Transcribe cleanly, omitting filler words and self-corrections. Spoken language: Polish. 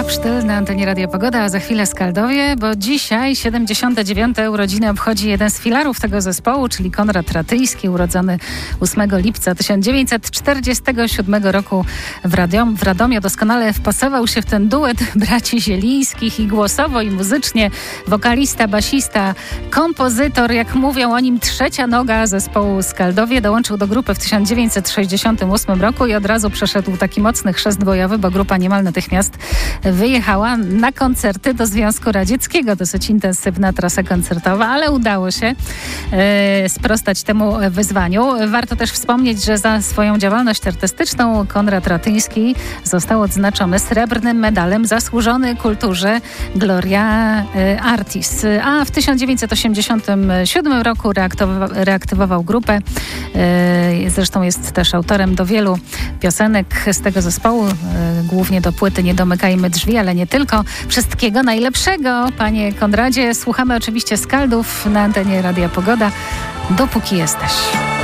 Sztyl na antenie Radia Pogoda, a za chwilę Skaldowie, bo dzisiaj 79. urodziny obchodzi jeden z filarów tego zespołu, czyli Konrad Ratyński, urodzony 8 lipca 1947 roku w Radomiu. Doskonale wpasował się w ten duet braci Zielińskich i głosowo, i muzycznie. Wokalista, basista, kompozytor, jak mówią o nim, trzecia noga zespołu Skaldowie. Dołączył do grupy w 1968 roku i od razu przeszedł taki mocny chrzest bojowy, bo grupa niemal natychmiast wyjechała na koncerty do Związku Radzieckiego. Dosyć intensywna trasa koncertowa, ale udało się sprostać temu wyzwaniu. Warto też wspomnieć, że za swoją działalność artystyczną Konrad Ratyński został odznaczony srebrnym medalem Zasłużony Kulturze Gloria Artis. A w 1987 roku reaktywował grupę. Zresztą jest też autorem do wielu piosenek z tego zespołu, głównie do płyty Nie domykajmy drzwi, ale nie tylko. Wszystkiego najlepszego, panie Konradzie. Słuchamy oczywiście Skaldów na antenie Radia Pogoda. Dopóki jesteś.